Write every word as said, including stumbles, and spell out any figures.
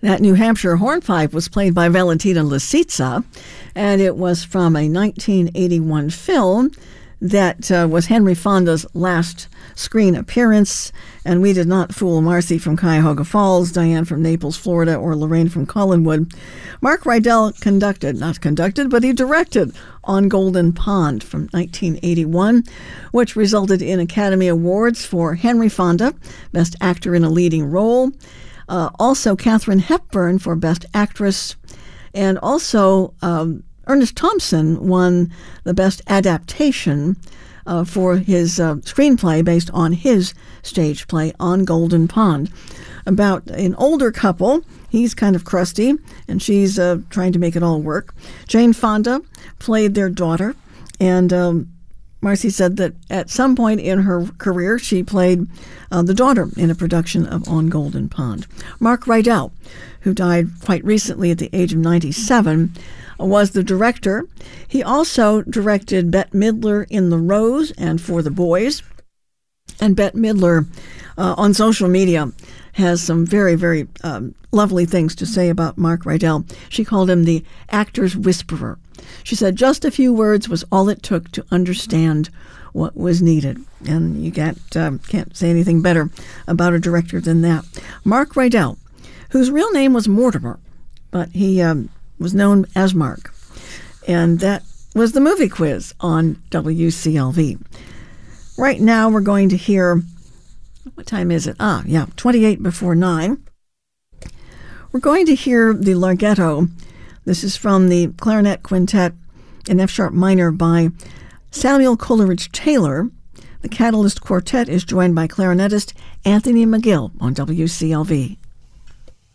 That New Hampshire hornpipe was played by Valentina Lisitsa, and it was from a nineteen eighty-one film that uh, was Henry Fonda's last screen appearance. And we did not fool Marcy from Cuyahoga Falls, Diane from Naples, Florida, or Lorraine from Collinwood. Mark Rydell conducted, not conducted, but he directed On Golden Pond from nineteen eighty-one, which resulted in Academy Awards for Henry Fonda, Best Actor in a Leading Role, uh, also Katharine Hepburn for Best Actress, and also um, Ernest Thompson won the Best Adaptation uh, for his uh, screenplay based on his stage play On Golden Pond, about an older couple. He's kind of crusty, and she's uh, trying to make it all work. Jane Fonda played their daughter, and um, Marcy said that at some point in her career, she played uh, the daughter in a production of On Golden Pond. Mark Rydell, who died quite recently at the age of ninety-seven, was the director. He also directed Bette Midler in The Rose and For the Boys. And Bette Midler uh, on social media has some very, very um, lovely things to say about Mark Rydell. She called him the actor's whisperer. She said just a few words was all it took to understand what was needed. And you can't, uh, can't say anything better about a director than that. Mark Rydell, whose real name was Mortimer, but he um, was known as Mark. And that was the movie quiz on W C L V. Right now we're going to hear, what time is it? Ah, yeah, twenty-eight before nine. We're going to hear the Larghetto. This is from the Clarinet Quintet in F-sharp minor by Samuel Coleridge Taylor. The Catalyst Quartet is joined by clarinetist Anthony McGill on W C L V.